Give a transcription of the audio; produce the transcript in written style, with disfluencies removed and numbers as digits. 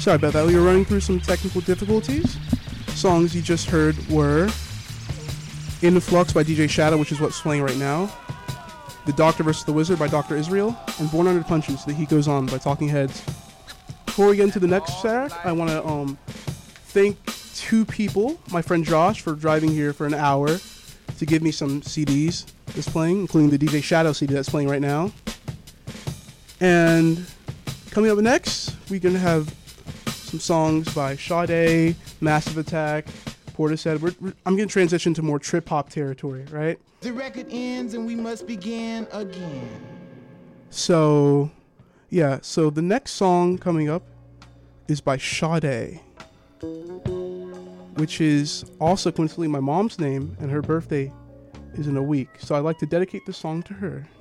Sorry about that. We were running through some technical difficulties. Songs you just heard were Influx by DJ Shadow, which is what's playing right now. The Doctor vs. the Wizard by Dr. Israel. And Born Under Punches, The Heat Goes On by Talking Heads. Before we get into the next track, I want to thank two people. My friend Josh for driving here for an hour to give me some CDs that's playing, including the DJ Shadow CD that's playing right now. And coming up next, we're going to have some songs by Sade, Massive Attack, Portishead. I'm going to transition to more trip-hop territory, right? The record ends and we must begin again. So, yeah. So the next song coming up is by Sade, which is also coincidentally my mom's name, and her birthday is in a week. So I'd like to dedicate this song to her.